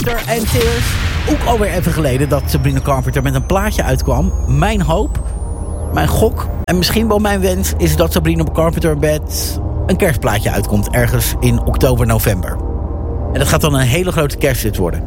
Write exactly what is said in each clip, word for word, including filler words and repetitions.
Carpenter en Tears. Ook alweer even geleden dat Sabrina Carpenter met een plaatje uitkwam. Mijn hoop, mijn gok en misschien wel mijn wens is dat Sabrina Carpenter met een kerstplaatje uitkomt. Ergens in oktober, november. En dat gaat dan een hele grote kersthit worden.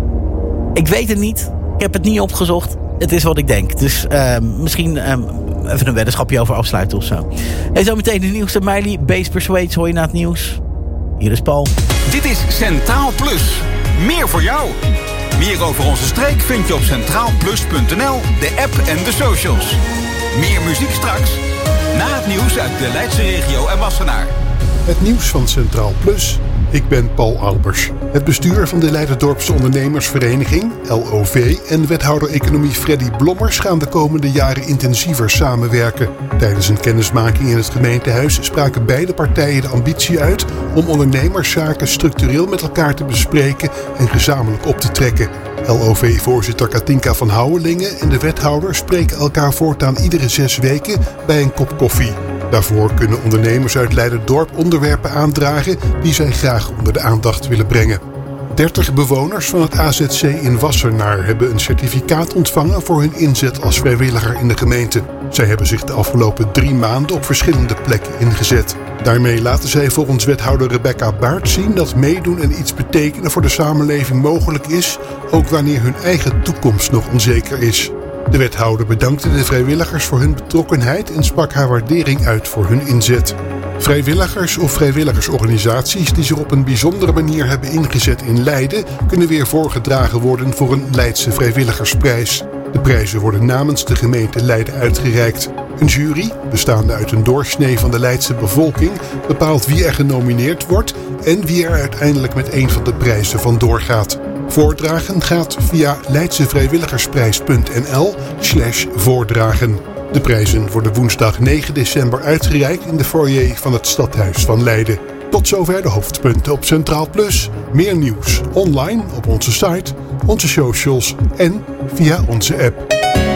Ik weet het niet. Ik heb het niet opgezocht. Het is wat ik denk. Dus uh, misschien uh, even een weddenschapje over afsluiten of zo. En zo meteen de nieuwste Miley. Base Persuades hoor je na het nieuws. Hier is Paul. Dit is Centraal Plus. Meer voor jou. Meer over onze streek vind je op centraal plus punt n l, de app en de socials. Meer muziek straks. Na het nieuws uit de Leidse regio en Wassenaar. Het nieuws van Centraal Plus. Ik ben Paul Albers. Het bestuur van de Leiderdorpse Ondernemersvereniging, L O V, en wethouder economie Freddy Blommers gaan de komende jaren intensiever samenwerken. Tijdens een kennismaking in het gemeentehuis spraken beide partijen de ambitie uit om ondernemerszaken structureel met elkaar te bespreken en gezamenlijk op te trekken. L O V-voorzitter Katinka van Houwelingen en de wethouder spreken elkaar voortaan iedere zes weken bij een kop koffie. Daarvoor kunnen ondernemers uit Leiderdorp onderwerpen aandragen die zij graag onder de aandacht willen brengen. dertig bewoners van het A Z C in Wassenaar hebben een certificaat ontvangen voor hun inzet als vrijwilliger in de gemeente. Zij hebben zich de afgelopen drie maanden op verschillende plekken ingezet. Daarmee laten zij volgens wethouder Rebecca Baert zien dat meedoen en iets betekenen voor de samenleving mogelijk is, ook wanneer hun eigen toekomst nog onzeker is. De wethouder bedankte de vrijwilligers voor hun betrokkenheid en sprak haar waardering uit voor hun inzet. Vrijwilligers of vrijwilligersorganisaties die zich op een bijzondere manier hebben ingezet in Leiden kunnen weer voorgedragen worden voor een Leidse vrijwilligersprijs. De prijzen worden namens de gemeente Leiden uitgereikt. Een jury, bestaande uit een doorsnee van de Leidse bevolking, bepaalt wie er genomineerd wordt en wie er uiteindelijk met een van de prijzen vandoor gaat. Voordragen gaat via leidsevrijwilligersprijs punt n l slash voordragen. De prijzen worden woensdag negen december uitgereikt in de foyer van het Stadhuis van Leiden. Tot zover de hoofdpunten op Centraal Plus. Meer nieuws online op onze site, onze socials en via onze app.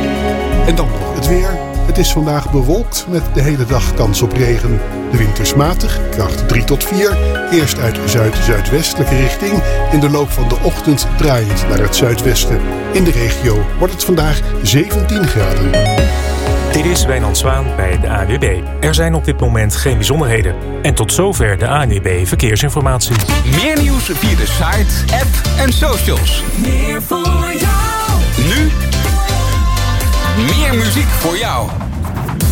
En dan nog het weer. Het is vandaag bewolkt met de hele dag kans op regen. De wind is matig, kracht drie tot vier. Eerst uit zuid-zuidwestelijke richting. In de loop van de ochtend draaiend naar het zuidwesten. In de regio wordt het vandaag zeventien graden. Dit is Wijnand Zwaan bij de A N W B. Er zijn op dit moment geen bijzonderheden. En tot zover de A N W B Verkeersinformatie. Meer nieuws via de site, app en socials. Meer voor jou. Nu meer muziek voor jou.